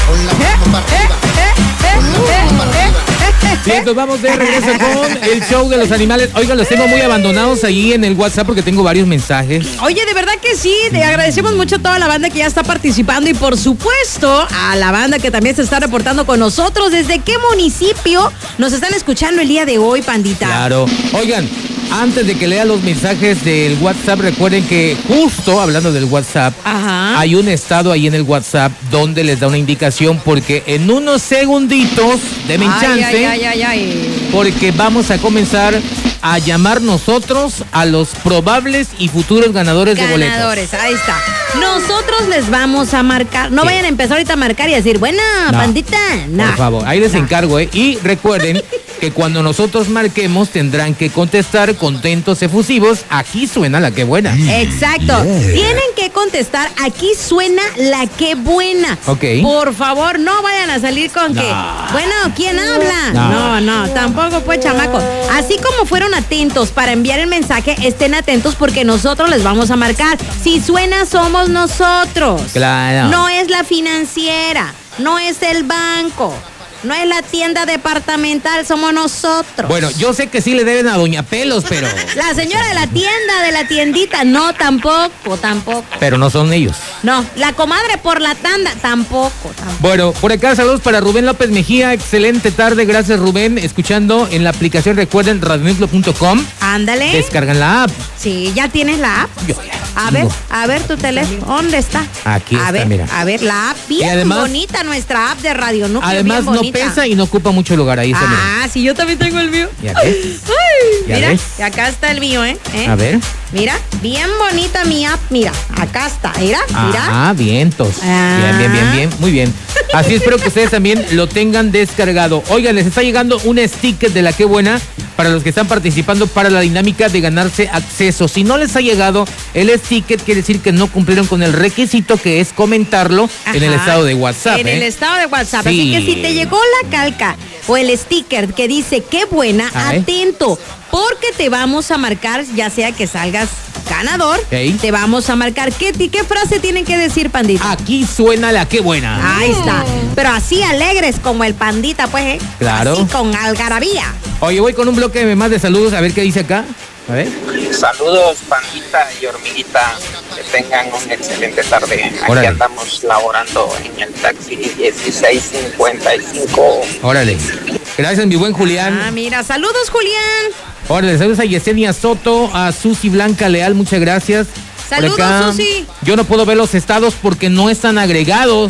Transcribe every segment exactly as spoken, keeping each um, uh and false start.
Bien, nos vamos de regreso con el show de los animales. Oigan, los tengo muy abandonados ahí en el WhatsApp porque tengo varios mensajes. Oye, de verdad que sí, te agradecemos mucho a toda la banda que ya está participando y por supuesto a la banda que también se está reportando con nosotros. ¿Desde qué municipio nos están escuchando el día de hoy, pandita? Claro. Oigan, antes de que lea los mensajes del WhatsApp, recuerden que justo hablando del WhatsApp, Ajá. hay un estado ahí en el WhatsApp donde les da una indicación porque en unos segunditos, denme Ay, chance, ay, ay, ay, ay. porque vamos a comenzar a llamar nosotros a los probables y futuros ganadores, Ganadores, de boletos. ahí está. Nosotros les vamos a marcar. No Sí. vayan a empezar ahorita a marcar y a decir, buena, No. pandita. No. Por favor, ahí les No. encargo, ¿eh? Y recuerden que cuando nosotros marquemos tendrán que contestar contentos, efusivos. Aquí suena la que buena. Exacto. Tienen que contestar, aquí suena la que buena. Ok. Por favor, no vayan a salir con No. que, bueno, ¿quién habla? No. No, no, tampoco pues, chamaco. Así como fueron atentos para enviar el mensaje, estén atentos porque nosotros les vamos a marcar. Si suena, somos nosotros. Claro. No es la financiera, no es el banco, no es la tienda departamental, somos nosotros. Bueno, yo sé que sí le deben a Doña Pelos, pero... La señora de la tienda, de la tiendita, no, tampoco, tampoco. Pero no son ellos. No, la comadre por la tanda, tampoco, tampoco. Bueno, por acá saludos para Rubén López Mejía. Excelente tarde, gracias Rubén. Escuchando en la aplicación, recuerden, radio miclo punto com. Ándale. Descargan la app. Sí, ya tienes la app. Yo ya A tengo. ver, a ver tu teléfono, ¿dónde está? Aquí a está, ver, mira. A ver, la app, bien además- bonita, nuestra app de Radio Núcleo, Además bien no bonita. pesa y no ocupa mucho lugar. Ahí está, mira. Ah, sí, yo también tengo el mío. ¿Ya ves? Ay, ¿Ya mira, ves? y acá está el mío, ¿eh? ¿Eh? A ver. Mira, bien bonita mi app, mira, acá está, mira, mira. Ah, vientos. Ah. Bien, bien, bien, bien. Muy bien. Así espero que ustedes también lo tengan descargado. Oigan, les está llegando un sticker de la que buena para los que están participando para la dinámica de ganarse acceso. Si no les ha llegado el sticker, quiere decir que no cumplieron con el requisito que es comentarlo en el Ajá. estado de WhatsApp. En ¿eh? el estado de WhatsApp. Sí. Así que si te llegó la calca o el sticker que dice qué buena, Ah, ¿eh? atento, porque te vamos a marcar, ya sea que salgas ganador, Ey. te vamos a marcar. ¿Qué, ti- qué frase tienen que decir, pandita? Aquí suena la que buena. Ahí está. Pero así alegres como el pandita, pues, ¿eh? Claro. Así con algarabía. Oye, voy con un bloque más de saludos a ver qué dice acá. A ver. Saludos, pandita y hormiguita. Que tengan una excelente tarde. Aquí Órale. andamos laborando en el taxi dieciséis cincuenta y cinco. Órale. Gracias, mi buen Julián. Ah, mira. Saludos, Julián. Órale, saludos a Yesenia Soto, a Susi Blanca Leal, muchas gracias. Por Saludos, acá, Susi. Yo no puedo ver los estados porque no están agregados.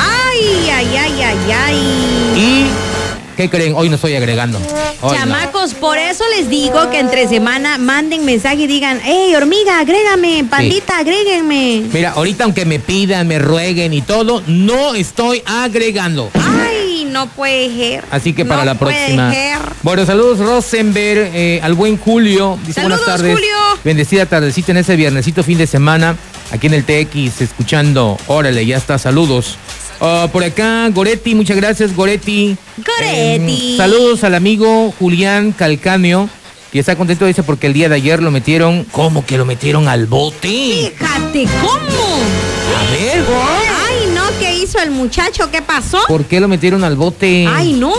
Ay, ay, ay, ay, ay. ¿Y qué creen? Hoy no estoy agregando. Hoy no. Chamacos, por eso les digo que entre semana manden mensaje y digan, hey, hormiga, agrégame, pandita, agréguenme. Mira, ahorita aunque me pidan, me rueguen y todo, no estoy agregando. Ay, no puede ser. Así que para no la puede próxima. ser. Bueno, saludos Rosenberg, eh, al buen Julio. Dice Saludos, buenas tardes. Julio. Bendecida tardecita en ese viernesito fin de semana. Aquí en el T X, escuchando. Órale, ya está, saludos. Ah, por acá, Goretti, muchas gracias, Goretti. Goretti. Eh, saludos al amigo Julián Calcanio, que está contento, dice, porque el día de ayer lo metieron. ¿Cómo que lo metieron al bote? Fíjate, ¿cómo? A ver, Ay, no, ¿qué hizo el muchacho? ¿Qué pasó? ¿por qué lo metieron al bote? Ay, no.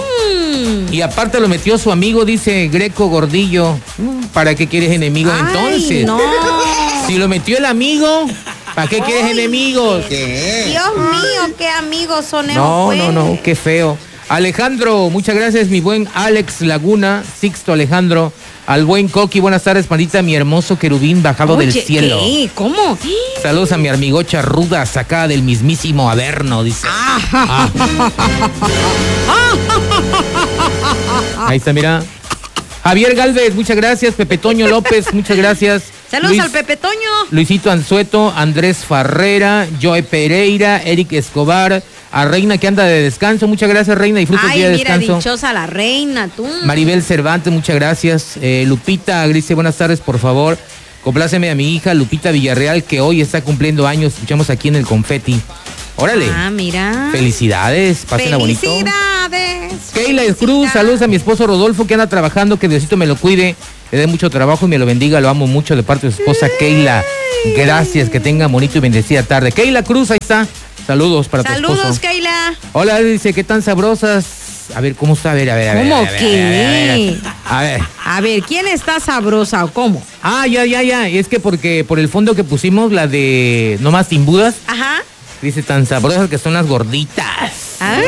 Y aparte lo metió su amigo, dice Greco Gordillo. ¿Para qué quieres enemigos Ay, entonces? no. Si lo metió el amigo, ¿para qué quieres Ay. enemigos? Dios mío, qué amigos son esos, No, pues. no, no, qué feo. Alejandro, muchas gracias, mi buen Alex Laguna, Sixto Alejandro. Al buen Coqui, buenas tardes, pandita, mi hermoso querubín bajado Oye, del cielo. ¿qué? ¿Cómo? Saludos a mi amigocha ruda, sacada del mismísimo Averno, dice. Ah. Ahí está, mira. Javier Galvez, muchas gracias. Pepe Toño López, muchas gracias. Saludos Luis- al Pepe Toño. Luisito Anzueto, Andrés Farrera, Joe Pereira, Eric Escobar, a Reina que anda de descanso, muchas gracias Reina, disfruta el Ay, día de mira, descanso. dichosa la reina, tú. Maribel Cervantes, muchas gracias. Eh, Lupita Grice, buenas tardes, por favor. Compláceme a mi hija Lupita Villarreal, que hoy está cumpliendo años, escuchamos aquí en el Confeti. Órale. Ah, mira. Felicidades, pásenla bonito. Felicidades. Keila Cruz, Felicidades. saludos a mi esposo Rodolfo que anda trabajando, que Diosito me lo cuide, le dé mucho trabajo y me lo bendiga, lo amo mucho de parte de su esposa Keila. Gracias, que tenga bonito y bendecida tarde. Keila Cruz, ahí está. Saludos para tu esposo. Saludos, Keila. Hola, dice, ¿qué tan sabrosas? A ver, ¿cómo está? A ver, a ver, a ver. ¿Cómo a ver, qué? A ver, a ver, a ver. A ver, ¿quién está sabrosa o cómo? Ah, ya, ya, ya. Es que porque por el fondo que pusimos, la de No Más Timbudas, Ajá. dice, tan sabrosas que son las gorditas. Ay.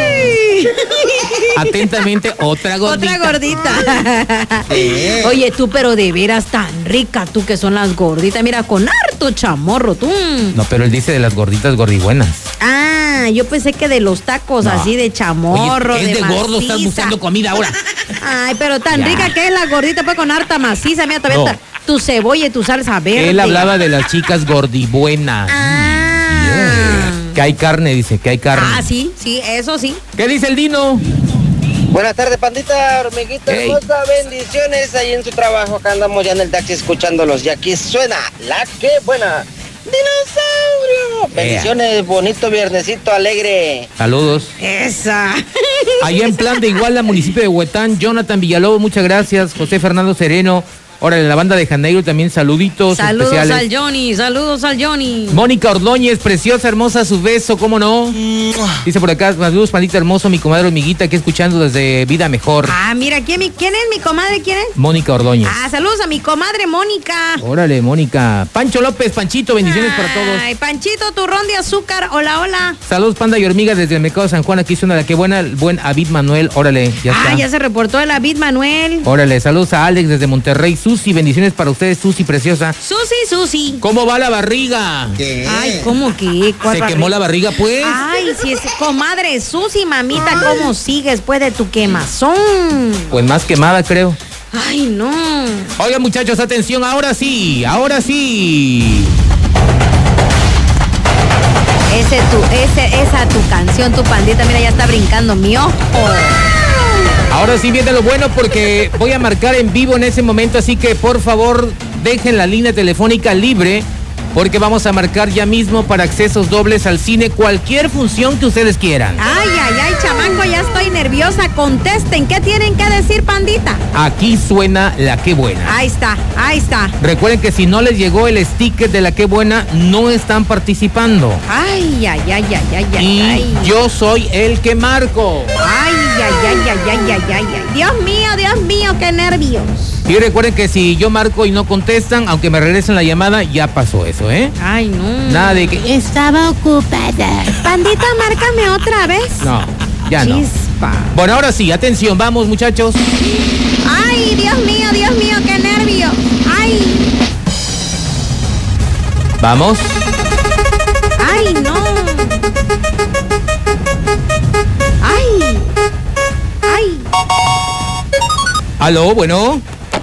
Atentamente, otra gordita. Otra gordita. Oye, tú, pero de veras tan rica, tú que son las gorditas. Mira, con harto chamorro, tú. No, pero él dice de las gorditas gordibuenas. Ah, yo pensé que de los tacos No. así de chamorro, Oye, es de de gordo, maciza. estás buscando comida ahora. Ay, pero tan Ya. rica que es la gordita, pues con harta maciza. Mira, todavía No. está tu cebolla y tu salsa verde. Él hablaba de las chicas gordibuenas. Ah. Que hay carne, dice, que hay carne. Ah, sí, sí, eso sí. ¿Qué dice el Dino? Buenas tardes, pandita, hormiguita Hey. hermosa, bendiciones ahí en su trabajo. Acá andamos ya en el taxi escuchándolos. Y aquí suena la que buena. ¡Dinosaurio! Bendiciones, bonito viernesito alegre. Saludos. Esa. Allá en Plan de Iguala, municipio de Huetán, Jonathan Villalobos, muchas gracias. José Fernando Sereno. Ahora en la banda de Janeiro también saluditos Saludos especiales. al Johnny, saludos al Johnny. Mónica Ordóñez, preciosa, hermosa, su beso, ¿cómo no? Dice por acá, saludos, pandita hermoso, mi comadre hormiguita, aquí escuchando desde Vida Mejor. Ah, mira, ¿quién, mi- ¿quién es mi comadre? ¿Quién es? Mónica Ordóñez. Ah, saludos a mi comadre Mónica. Órale, Mónica. Pancho López, Panchito, bendiciones para todos. Ay, Panchito, turrón de azúcar. Hola, hola. Saludos, Panda y Hormiga, desde el Mercado San Juan. Aquí suena la que buena, el buen Avid Manuel. Órale, ya Ah, está. ya se reportó el David Manuel. Órale, saludos a Alex desde Monterrey. Susi, bendiciones para ustedes, Susi, preciosa. Susi, Susi. ¿Cómo va la barriga? Ay, ¿cómo que? ¿Cuál ¿Se barriga? quemó la barriga, pues? Ay, si es comadre Susi, mamita, ¿cómo sigues después de tu quemazón? Pues más quemada, creo. Ay, no. Oigan, muchachos, atención, ahora sí, ahora sí. Ese tu, ese, esa tu canción, tu pandita, mira, ya está brincando mi ojo. Ahora sí viene lo bueno porque voy a marcar en vivo en ese momento, así que por favor dejen la línea telefónica libre porque vamos a marcar ya mismo para accesos dobles al cine, cualquier función que ustedes quieran. Ay, ay, ay, chamaco, ya estoy nerviosa. Contesten, ¿qué tienen que decir, pandita? Aquí suena la que buena. Ahí está, ahí está. Recuerden que si no les llegó el sticker de la que buena, no están participando. Ay, ay, ay, ay, ay, ay, Y ay. yo soy el que marco. Ay, ay, ay, ay, ay, ay, ay, ay. Dios mío, Dios mío, qué nervios. Y recuerden que si yo marco y no contestan, aunque me regresen la llamada, ya pasó eso, ¿eh? Ay, no. Nada de que... Estaba ocupada. Pandita, márcame otra vez. No, ya no. Chispa. Bueno, ahora sí, atención, vamos muchachos. Ay, Dios mío, Dios mío, qué nervios. Ay, Vamos. ay, no. Ay, ay. Aló, bueno.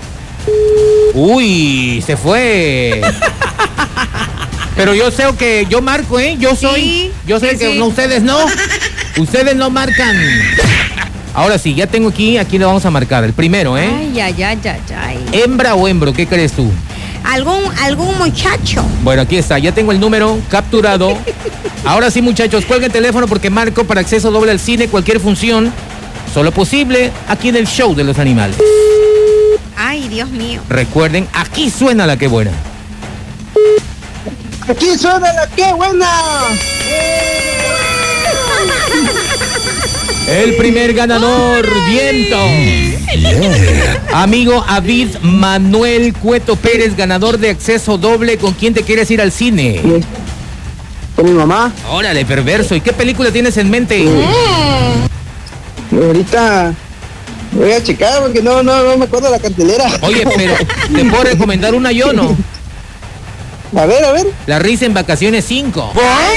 Uy, se fue. Pero yo sé que yo marco, ¿eh? Yo soy. Sí, yo sé sí, que sí. no, ustedes no. Ustedes no marcan. Ahora sí, ya tengo aquí, aquí le vamos a marcar. El primero, ¿eh? Ay, ay, ay, ay, ay. ¿Hembra o hembro? ¿Qué crees tú? Algún, algún muchacho. Bueno, aquí está, ya tengo el número capturado. Ahora sí, muchachos, cuelguen el teléfono porque marco para acceso doble al cine, cualquier función. Solo posible aquí en el show de los animales. Ay, Dios mío. Recuerden, aquí suena la que buena. Aquí suena la que buena. El primer ganador, viento. Amigo Avid Manuel Cueto Pérez, ganador de acceso doble. ¿Con quién te quieres ir al cine? Con mi mamá. Órale, perverso. ¿Y qué película tienes en mente? Ahorita voy a checar porque no, no, no me acuerdo la cartelera. Oye, pero te puedo recomendar una yo, ¿no? A ver, a ver. La risa en vacaciones cinco.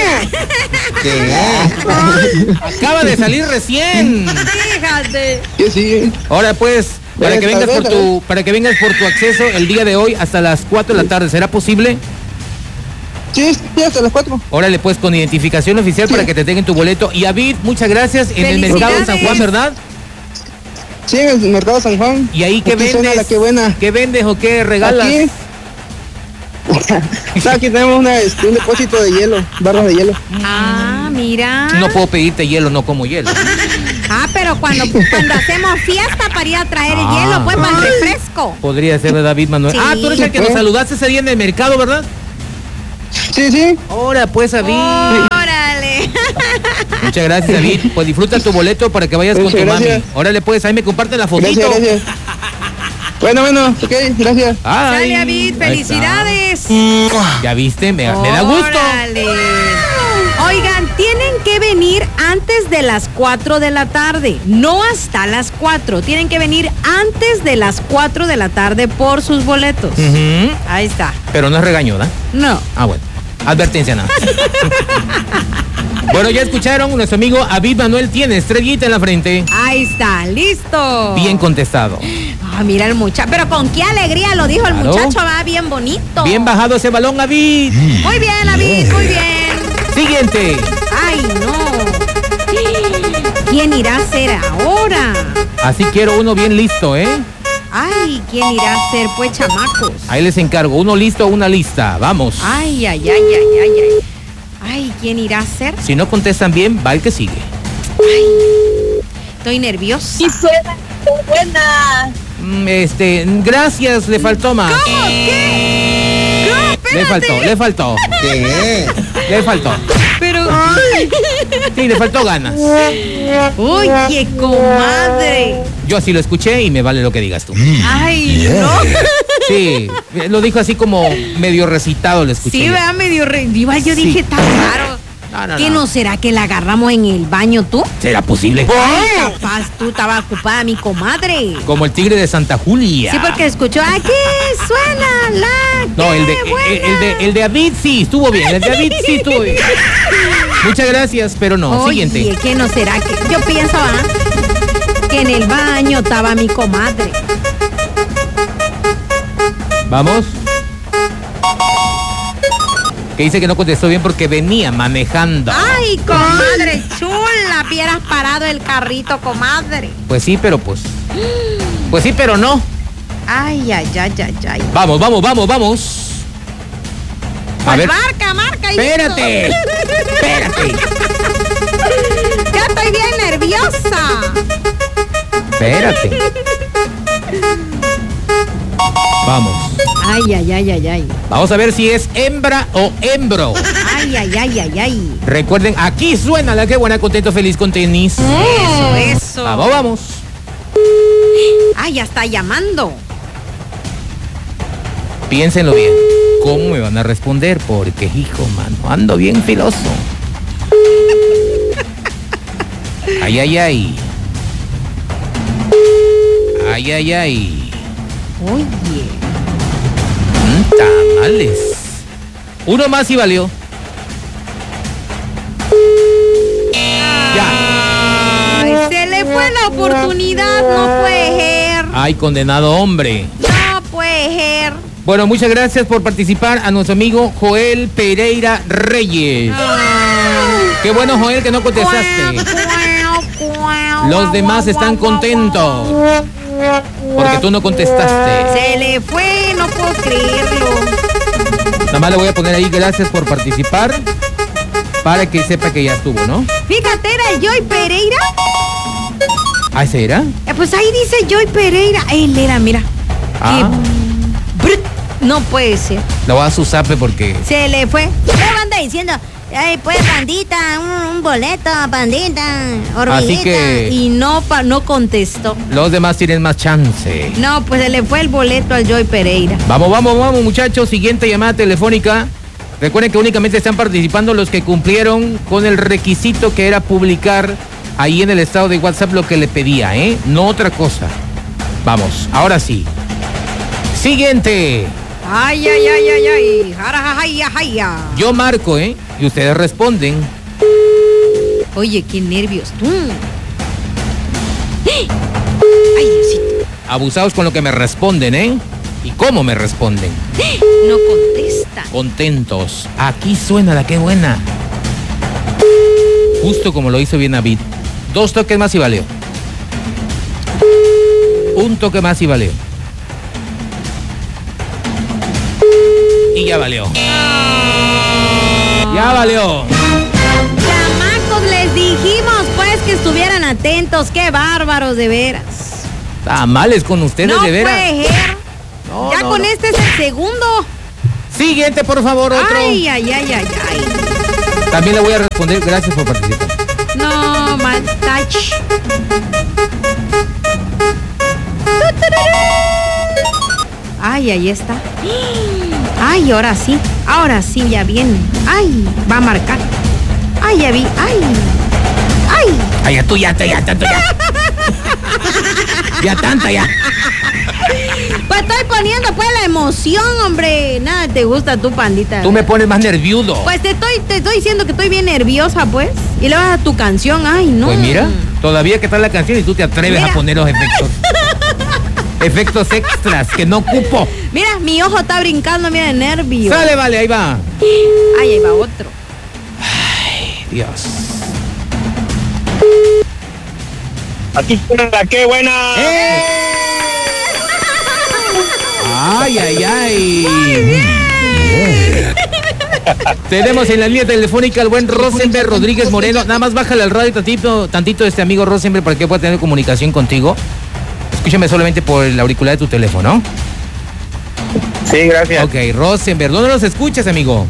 Acaba de salir recién. Fíjate. Sí, sí. Ahora pues, para Ven, que vengas a ver, por a tu, para que vengas por tu acceso el día de hoy hasta las cuatro de la tarde, ¿será posible? Sí, sí, hasta las cuatro. Órale pues, con identificación oficial para que te tengan tu boleto. Y Avid, muchas gracias. En el mercado de San Juan, ¿verdad? Sí, en el mercado San Juan. ¿Y ahí qué Aquí suena vendes? la que buena. ¿Qué vendes o qué regalas? Aquí. No, aquí tenemos una, este, un depósito de hielo, barras de hielo. Ah, mira. No puedo pedirte hielo, no como hielo. Ah, pero cuando, cuando hacemos fiesta para ir a traer el Ah. hielo, pues para el refresco. Podría ser de David Manuel. Sí. Ah, tú eres el que nos saludaste ese día en el mercado, ¿verdad? Sí, sí. Ahora pues, Avid. Órale. Muchas gracias, David. Pues disfruta tu boleto para que vayas Muchas con tu gracias. mami. Órale, pues, ahí me comparten la fotito. Gracias, gracias. Bueno, bueno, ok, gracias. Ay, Dale, David, ahí está. felicidades. Ya viste, me, me da gusto. Órale. Oigan, tienen que venir antes de las cuatro de la tarde, no hasta las cuatro. Tienen que venir antes de las cuatro de la tarde por sus boletos. Ujú. Ahí está. Pero no es regaño, ¿verdad? No. Ah, bueno. Advertencia nada. Bueno, ya escucharon, nuestro amigo David Manuel tiene estrellita en la frente. Ahí está, listo. Bien contestado. Ah, mira el muchacho, pero con qué alegría lo dijo el Claro. muchacho, va bien bonito. Bien bajado ese balón, David. Muy bien, David, muy bien. Siguiente. Ay, no. ¿Quién irá a ser ahora? Así quiero uno bien listo, ¿eh? Ay, ¿quién irá a ser, pues, chamacos? Ahí les encargo. Uno listo, una lista. Vamos. Ay, ay, ay, ay, ay, ay. Ay, ¿quién irá a ser? Si no contestan bien, va el que sigue. Ay, estoy nerviosa. Y suena buena. Mm, Este, gracias, le faltó más. ¿Cómo? ¿Qué? No, Le espérate. faltó, le faltó. ¿Qué? Le faltó. Pero, Sí, le faltó ganas. oye, comadre. Yo así lo escuché y me vale lo que digas tú. Ay, no. Sí, lo dijo así como medio recitado, lo escuché. Sí, yo. vea, medio re... Igual yo Sí. dije, tan raro. No, no, ¿Qué no. no será que la agarramos en el baño tú? ¿Será posible? Ay, capaz tú estabas ocupada, mi comadre. Como el tigre de Santa Julia. Sí, porque escuchó, aquí suena la... No, el de, qué el, buena. el de el de David sí, estuvo bien. El de David sí estuvo bien. Muchas gracias, pero no. Oye, Siguiente. ¿qué no será que...? Yo pienso, ¿ah? Que en el baño estaba mi comadre. Vamos. Que dice que no contestó bien porque venía manejando. Ay, comadre chula, hubieras parado el carrito, comadre. Pues sí, pero pues. Pues sí, pero no. Ay, ay, ay, ay, ay. Vamos, vamos, vamos, vamos. A Pues ver. marca, marca. hijito. Espérate. Espérate. Ya estoy bien nerviosa. Espérate. Vamos. Ay, ay, ay, ay, ay. Vamos a ver si es hembra o hembro. Ay, ay, ay, ay, ay. Recuerden, aquí suena la que buena, contento, feliz con tenis. Eso, eso. Vamos, vamos. Ay, ya está llamando. Piénsenlo bien. ¿Cómo me van a responder? Porque, hijo, mano, ando bien filoso. Ay, ay, ay. Ay, ay, ay. Oye. Mm, tamales. Uno más y valió. Ya. Ay, se le fue la oportunidad, no puede ser. Ay, condenado hombre. No puede ser. Bueno, muchas gracias por participar a nuestro amigo Joel Pereira Reyes. Qué bueno, Joel, que no contestaste. Los demás están contentos porque tú no contestaste. Se le fue, no puedo creerlo. Nada más le voy a poner ahí gracias por participar para que sepa que ya estuvo, ¿no? Fíjate, era el Joy Pereira. ¿Ah, ese era? Eh, pues ahí dice Joy Pereira. Él era, mira. Ah, Qué brut. No puede ser. lo voy a su zape porque... Se le fue. Luego anda diciendo, ay, pues, bandita, un, un boleto, bandita, hormiguita. Así que- Y no, pa- no contestó. Los demás tienen más chance. No, pues se le fue el boleto al Joy Pereira. Vamos, vamos, vamos, muchachos. Siguiente llamada telefónica. Recuerden que únicamente están participando los que cumplieron con el requisito que era publicar ahí en el estado de WhatsApp lo que le pedía, ¿eh? No otra cosa. Vamos, ahora sí. Siguiente. Ay, ay, ay, ay, ay. Jara, ay, ay, ay. Yo marco, ¿eh? Y ustedes responden. Oye, qué nervios tú. Ay, Diosito. Abusados con lo que me responden, ¿eh? Y cómo me responden. No contesta. Contentos. Aquí suena la que buena. Justo como lo hizo bien David. Dos toques más y valió. Un toque más y valió. Y ya valió. Ya valió. Chamacos, les dijimos pues que estuvieran atentos. Qué bárbaros, de veras. Tamales con ustedes, No de veras. puede ser. No, Ya no, con no. este es el segundo. Siguiente, por favor, otro. Ay, ay, ay, ay, ay. También le voy a responder, gracias por participar. No, mal touch. Ay, ahí está. Ay, ahora sí. Ahora sí, ya viene. Ay, va a marcar. Ay, ya vi. Ay. Ay. Ay, ya tú, ya, ya, ya, tanto, ya. Ya tanta, ya. Pues estoy poniendo pues la emoción, hombre. Nada te gusta tu pandita. Tú me pones más nerviudo. Pues te estoy, te estoy diciendo que estoy bien nerviosa, pues. Y le vas a tu canción, ay, no. Pues mira, todavía que está la canción y tú te atreves Mira. a poner los efectos. Efectos extras que no cupo. Mira, mi ojo está brincando, mira, de nervio. Sale, vale, ahí va. Ay, ahí va otro. Ay, Dios. Aquí la que buena. ¡Eh! Ay, ay, ay. Tenemos en la línea telefónica al buen Rosenberg Rodríguez Moreno. Nada más bájale al radio tantito, tantito este amigo Rosenberg para que pueda tener comunicación contigo. Escúchame solamente por el auricular de tu teléfono. Sí, gracias. Ok, Rosenberg, ¿dónde nos escuchas, amigo?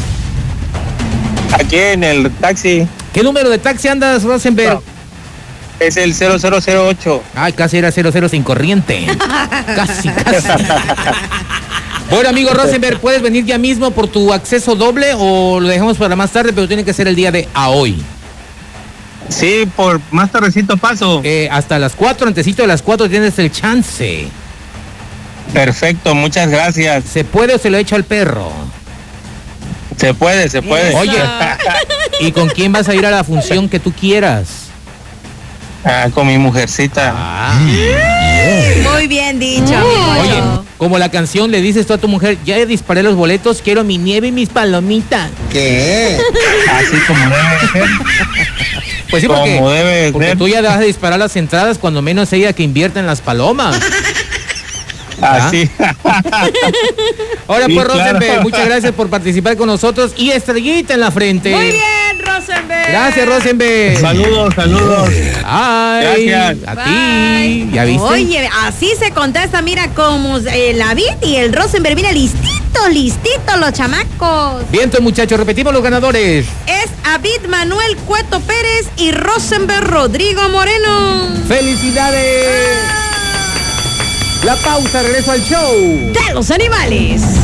Aquí en el taxi ¿Qué número de taxi andas, Rosenberg? No. es el cero cero cero ocho. Ay, casi era cero cero sin corriente. Casi, casi. Bueno, amigo Rosenberg, ¿puedes venir ya mismo por tu acceso doble o lo dejamos para más tarde, pero tiene que ser el día de a hoy? Sí, por más tardecito paso. Eh, hasta las cuatro, antesito de las cuatro tienes el chance. Perfecto, muchas gracias. ¿Se puede o se lo echo al perro? Se puede, se puede. Oye, ¿y con quién vas a ir a la función que tú quieras? Ah, con mi mujercita. Ah. Muy bien dicho, mi Oye, pollo. como la canción le dices tú a tu mujer, ya disparé los boletos, quiero mi nieve y mis palomitas. Así como debe ser. Pues sí, porque, Como debe porque ser. tú ya vas a disparar las entradas, cuando menos ella que invierta en las palomas. Así. Ahora Sí, pues, claro. Rosenberg, muchas gracias por participar con nosotros y estrellita en la frente. Muy bien, Rosenberg. Gracias, Rosenberg. Saludos, saludos. Ay, Gracias. a Bye. ti. ¿Ya viste? Oye, así se contesta, mira, como el David y el Rosenberg, mira, listito, listito los chamacos. Bien, entonces, muchachos, repetimos los ganadores. Es David Manuel Cueto Pérez y Rosenberg Rodrigo Moreno. ¡Felicidades! La pausa, regreso al show. De los animales.